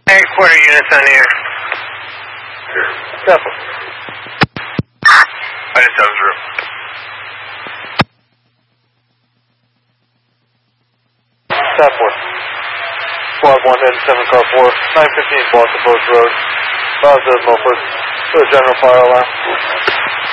Hey, quarter units on here. Careful. I just done through. Southport. Squad 1 heading 7 car 4, 915 Boston Post Road. Positive Milford. To the general fire alarm.